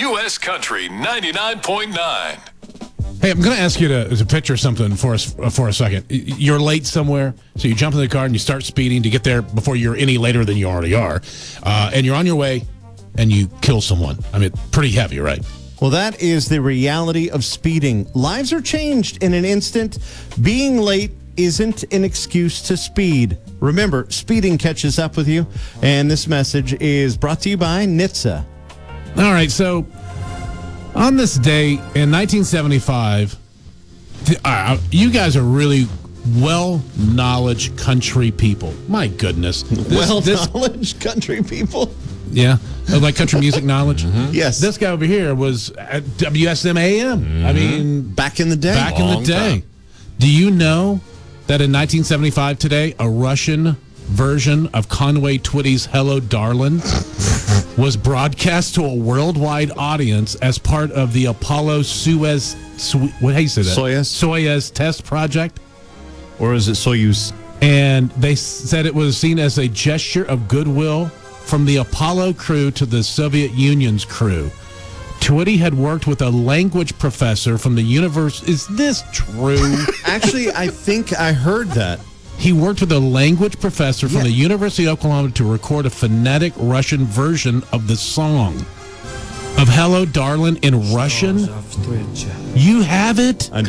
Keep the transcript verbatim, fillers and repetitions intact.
U S Country ninety-nine point nine. Hey, I'm going to ask you to, to picture something for us uh, for a second. You're late somewhere, so you jump in the car and you start speeding to get there before you're any later than you already are. Uh, and you're on your way, and you kill someone. I mean, pretty heavy, right? Well, that is the reality of speeding. Lives are changed in an instant. Being late isn't an excuse to speed. Remember, speeding catches up with you. And this message is brought to you by N H T S A. All right, so on this day in nineteen seventy-five, th- uh, you guys are really well-knowledge country people. My goodness. This- this- Well-knowledge country people. Yeah, uh, like country music knowledge. Mm-hmm. Yes. This guy over here was at W S M A M. Mm-hmm. I mean, back in the day. Back in the day. Time. Do you know that in nineteen seventy-five today, a Russian version of Conway Twitty's "Hello, Darlin'" was broadcast to a worldwide audience as part of the Apollo Soyuz. What do you say that? Soyuz. Soyuz test project, or is it Soyuz? And they said it was seen as a gesture of goodwill from the Apollo crew to the Soviet Union's crew. Twitty had worked with a language professor from the university. Is this true? Actually, I think I heard that. He worked with a language professor from yeah. the University of Oklahoma to record a phonetic Russian version of the song of "Hello, Darlin" in Russian. You have it?